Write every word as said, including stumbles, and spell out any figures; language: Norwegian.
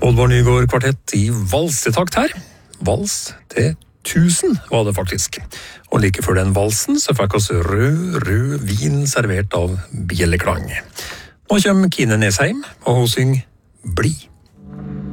Oddvar Nygård kvartett i valsetakt her. Vals til tusen var det faktisk. Og like før den valsen så fikk oss rød, rød vin servert av bjelleklang. Nå kommer Kine Nesheim, og hun synger Bli.